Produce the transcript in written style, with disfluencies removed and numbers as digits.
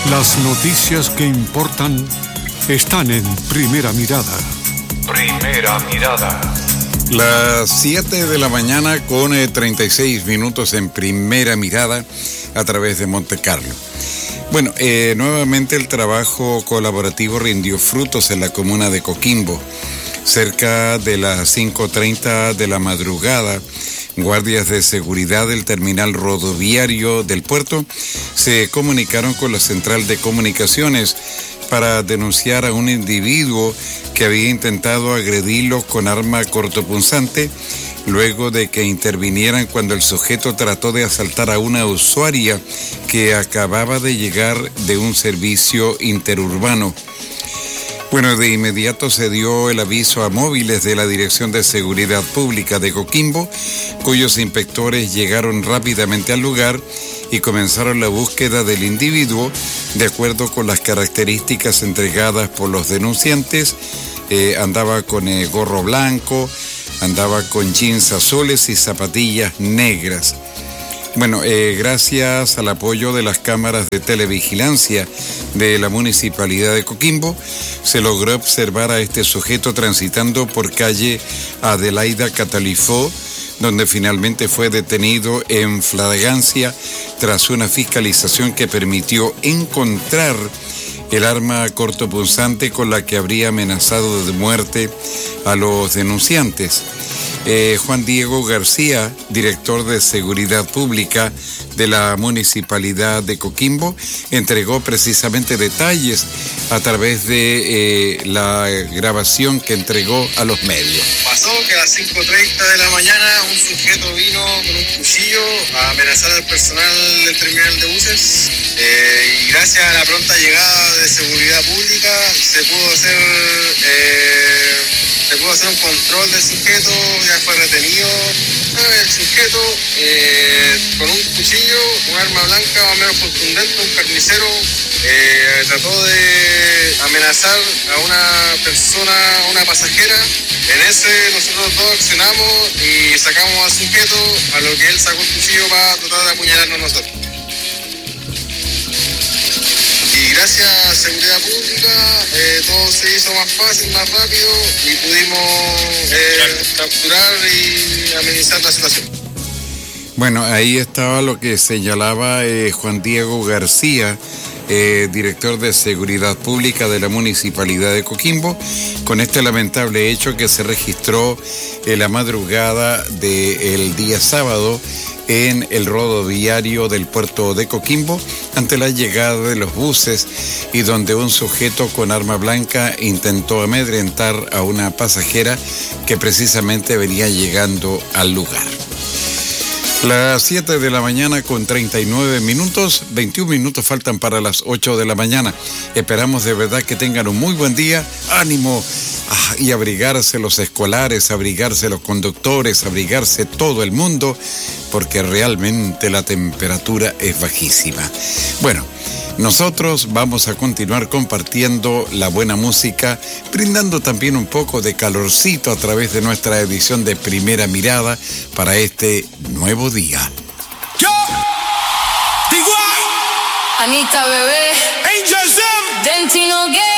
Las noticias que importan están en Primera Mirada. Primera Mirada. Las 7 de la mañana con 36 minutos en Primera Mirada a través de Monte Carlo. Bueno, nuevamente el trabajo colaborativo rindió frutos en la comuna de Coquimbo. Cerca de las 5:30 de la madrugada, guardias de seguridad del terminal rodoviario del puerto se comunicaron con la central de comunicaciones para denunciar a un individuo que había intentado agredirlos con arma cortopunzante luego de que intervinieran cuando el sujeto trató de asaltar a una usuaria que acababa de llegar de un servicio interurbano. Bueno, de inmediato se dio el aviso a móviles de la Dirección de Seguridad Pública de Coquimbo, cuyos inspectores llegaron rápidamente al lugar y comenzaron la búsqueda del individuo de acuerdo con las características entregadas por los denunciantes. Andaba con gorro blanco, andaba con jeans azules y zapatillas negras. Bueno, gracias al apoyo de las cámaras de televigilancia de la Municipalidad de Coquimbo, se logró observar a este sujeto transitando por calle Adelaida Catalifó, donde finalmente fue detenido en flagrancia tras una fiscalización que permitió encontrar el arma cortopunzante con la que habría amenazado de muerte a los denunciantes. Juan Diego García, director de Seguridad Pública de la Municipalidad de Coquimbo, entregó precisamente detalles a través de la grabación que entregó a los medios. Pasó que a las 5:30 de la mañana un sujeto vino con un cuchillo a amenazar al personal del terminal de buses y gracias a la pronta llegada de Seguridad Pública se pudo hacer un control del sujeto, ya fue retenido. El sujeto con un cuchillo, un arma blanca más o menos contundente, un carnicero, trató de amenazar a una persona, a una pasajera. En ese nosotros todos accionamos y sacamos al sujeto, a lo que él sacó el cuchillo para tratar de apuñalarnos a nosotros. Y gracias a Seguridad Pública todo se hizo más fácil, más rápido y pudimos capturar y amenizar la situación. Bueno, ahí estaba lo que señalaba Juan Diego García, director de Seguridad Pública de la Municipalidad de Coquimbo, con este lamentable hecho que se registró en la madrugada del día sábado en el rodoviario del puerto de Coquimbo ante la llegada de los buses y donde un sujeto con arma blanca intentó amedrentar a una pasajera que precisamente venía llegando al lugar. Las 7 de la mañana con 39 minutos, 21 minutos faltan para las 8 de la mañana. Esperamos de verdad que tengan un muy buen día, ánimo y abrigarse los escolares, abrigarse los conductores, abrigarse todo el mundo, porque realmente la temperatura es bajísima. Bueno, nosotros vamos a continuar compartiendo la buena música, brindando también un poco de calorcito a través de nuestra edición de Primera Mirada para este nuevo día. Yo, Anita bebé, Angel Sam, Dentino Gay.